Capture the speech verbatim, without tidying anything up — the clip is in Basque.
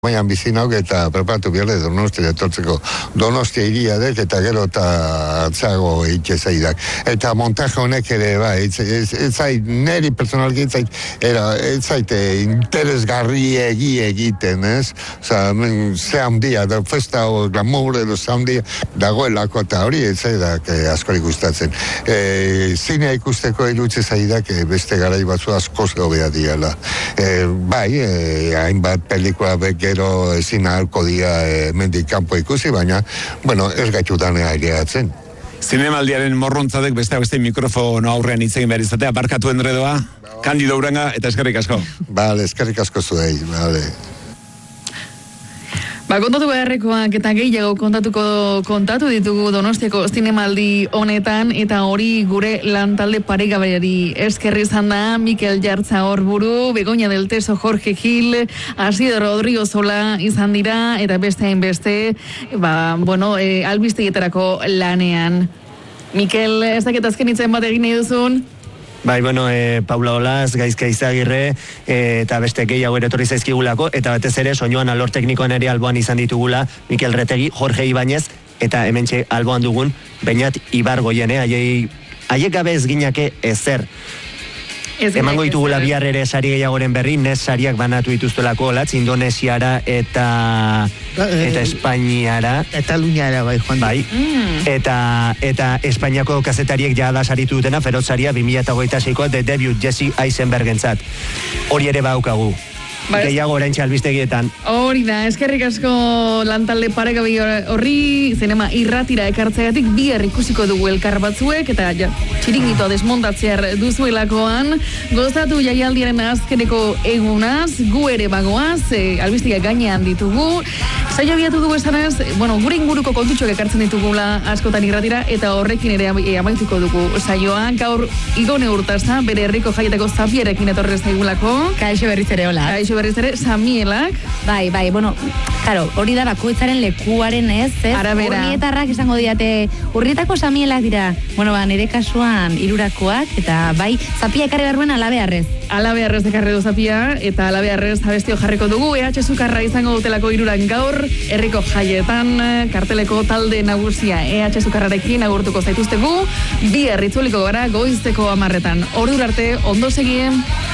Baina bizi nauk eta preparatu biarle Donostia etortzeko. Donostia iria dek eta gero eta atzago itxe zaidak. Eta montaje honek ere, ba, ez zait, neri personalki ez zait, era, ez zait interesgarri egi egiten, ez? Osa, ze handia, da festa o glamour edo ze handia dagoelako eta hori ez zaidak askorik gustatzen. E, zinea ikusteko irutze zaidak beste garai batzu askoz hobea diala. E, bai, e, hainbat pelikula bek gero ezin ahalko dia e, mendik kanpo ikusi, baina, bueno, ez gaitutanea aireatzen. Zinemaldiaren morrontzadek beste beste mikrofono aurrean hitz egin behar izatea, barkatu Endredoa, Kandido Uranga eta eskerrik asko. Bale, eskerrik asko zuei, bale. Ba, kontatu beharrekoak eta gehiago kontatuko kontatu ditugu Donostiako zinemaldi honetan, eta hori gure lantalde paregaberiari esker izan da. Mikel Jartza Orburu, Begoña del Teso, Jorge Gil, Asido Rodrigo Sola izan dira, eta beste hainbeste, ba, bueno, e, albistegietarako lanean. Mikel, ez dakit azken hitzen bat egin nahi duzun? Bai, bueno, e, Paula Olaz, Gaizka Izagirre, e, eta beste gehiago ere etorri zaizkigulako, eta batez ere soinuan alor teknikoan ere alboan izan ditugula Mikel Retegi, Jorge Ibañez, eta hementxe alboan dugun Beñat Ibargoien, eh? Aiei, aiek gabe ez ginake ezer. Ez emango ditugula bihar ere sari gehiagoren berri, nes sariak banatu dituztelako olatz, Indonesiara eta eta Espainiara. Kataluniara bai, joan. Bai, mm. eta, eta Espainiako kazetariek jada saritu dutena, Feroz saria bi mila hogeita seikoa de debut Jesse Eisenbergentzat. Hori ere baukagu. Ba, gehiago oraintxe albistegietan. Hori da, eskerrik asko lantalde paregabe horri, zinema irratira ekartzeatik bihar ikusiko dugu elkar batzuek, eta ja, txiringito desmontatzear duzuelakoan, gozatu jaialdiaren azkeneko egunaz, gu ere bagoaz, e, albistegiak gainean ditugu, saio abiatu dugu esanez, bueno, gure inguruko kontutxoak ekartzen ditugula askotan irratira, eta horrekin ere amaituko dugu saioa. Gaur Igone Urtaza, bere herriko jaietako Zapierekin etorrez zaigulako. Kaixo berriz ere, hola. Kaixo berriz ere, Samielak. Bai, bai, bueno, claro, hori da bakoitzaren lekuaren ez, ez? Arabera. Urnietarrak izango diate, urnietako Samielak dira, bueno, ba, nire kasuan irurakoak, eta bai, Zapia ekarri beharruen alabearrez. Alabearrez ekarri du Zapia, eta alabearrez abestio jarriko dugu, E H Sukarra izango dutelako iruran gaur, herriko jaietan, karteleko talde nagusia E H Sukarrarekin agurtuko zaituztegu, bi herritzuliko gara goizteko amarretan. Ordura arte, ondo segien.